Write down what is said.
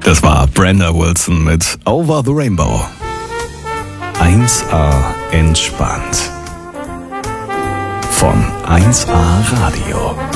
Das war Brenda Wilson mit Over the Rainbow. 1A entspannt. Von 1A Radio.